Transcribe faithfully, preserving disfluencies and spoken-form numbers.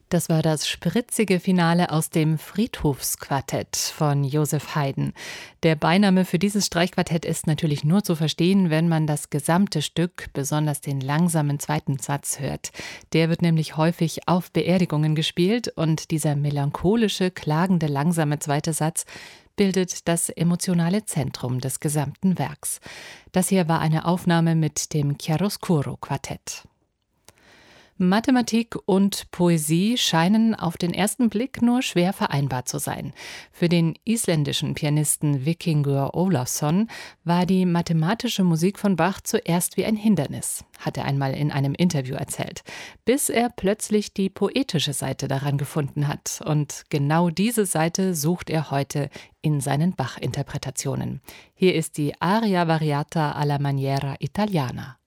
Das war das spritzige Finale aus dem Friedhofsquartett von Joseph Haydn. Der Beiname für dieses Streichquartett ist natürlich nur zu verstehen, wenn man das gesamte Stück, besonders den langsamen zweiten Satz hört. Der wird nämlich häufig auf Beerdigungen gespielt und dieser melancholische, klagende, langsame zweite Satz bildet das emotionale Zentrum des gesamten Werks. Das hier war eine Aufnahme mit dem Chiaroscuro-Quartett. Mathematik und Poesie scheinen auf den ersten Blick nur schwer vereinbar zu sein. Für den isländischen Pianisten Víkingur Ólafsson war die mathematische Musik von Bach zuerst wie ein Hindernis, hat er einmal in einem Interview erzählt, bis er plötzlich die poetische Seite daran gefunden hat. Und genau diese Seite sucht er heute in seinen Bach-Interpretationen. Hier ist die Aria Variata alla Maniera Italiana.